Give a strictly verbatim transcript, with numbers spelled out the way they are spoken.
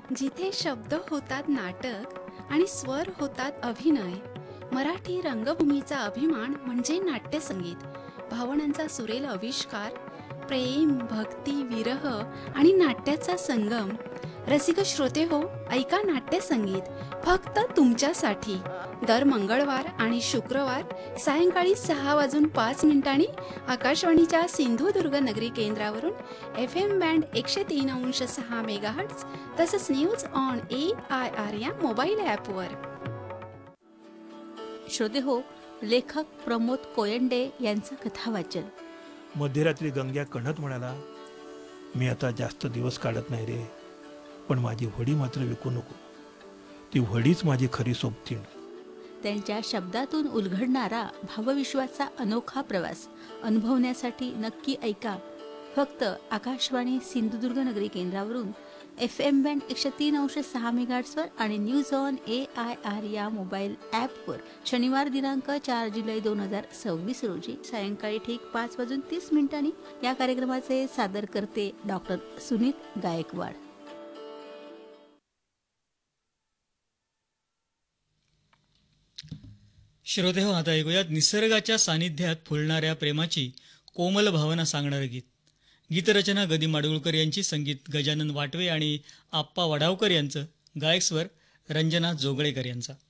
जिथे शब्द होतात नाटक आणि स्वर होतात अभिनय, मराठी रंगभूमीचा अभिमान म्हणजे नाट्यसंगीत. भावनांचा सुरेल आविष्कार, प्रेम, भक्ती, विरह आणि नाट्याचा संगम. रसिक श्रोते हो, ऐका नाट्यसंगीत फक्त तुमच्यासाठी. दर मंगळवार आणि शुक्रवार सायंकाळी सहा वाजून पाच मिनिटांनी आकाशवाणीच्या सिंधुदुर्ग नगरी केंद्रावरून एफ एम बँड एकशे तीन अंश सहा मेगाहर्ट्ज तसंच news on A I R या मोबाईल ॲपवर. श्रोते हो, लेखक प्रमोद कोयंडे यांचं कथावाचन. मध्यरात्री गंग्या कणत म्हणाला, मी आता जास्त दिवस काढत नाही रे, पण माझी व्हडी मात्र विकू नको. ती व्हडीच माझी खरी सोबतीण. त्यांच्या शब्दातून उलगडणारा भावविश्वाचा अनोखा प्रवास अनुभवण्यासाठी नक्की ऐका फक्त आकाशवाणी सिंधुदुर्ग नगरी केंद्रावरून एफ एम बँड एकशे तीन अंश सहा मेगाहर्ट्जवर आणि news on A I R या मोबाईल ॲपवर शनिवार दिनांक चार जुलै दोन हजार सव्वीस रोजी सायंकाळी ठीक पाच वाजून तीस मिनिटांनी. या कार्यक्रमाचे सादर करते डॉक्टर सुनीत गायकवाड. श्रोते हो, आता ऐकूयात निसर्गाच्या सानिध्यात फुलणाऱ्या प्रेमाची कोमल भावना सांगणारं गीत. गीतरचना गदी माडगुळकर यांची, संगीत गजानन वाटवे आणि आप्पा वडावकर यांचं, गायक स्वर रंजना जोगळेकर यांचा.